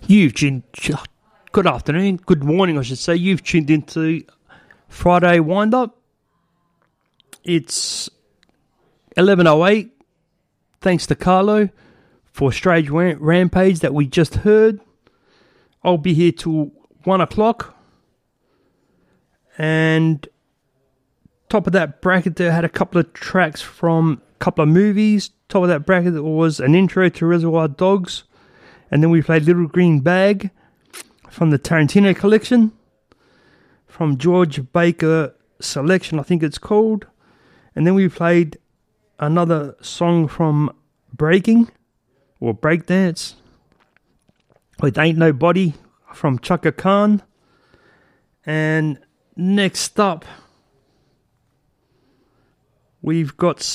Good afternoon, good morning, I should say. You've tuned into Friday Wind Up. It's 11:08. Thanks to Carlo for Strange Rampage that we just heard. I'll be here till 1 o'clock. And top of that bracket there had a couple of tracks from a couple of movies. Top of that bracket was an intro to Reservoir Dogs. And then we played Little Green Bag from the Tarantino collection. From George Baker Selection, I think it's called. And then we played another song from Breaking, or Breakdance, with Ain't Nobody from Chaka Khan. And next up, we've got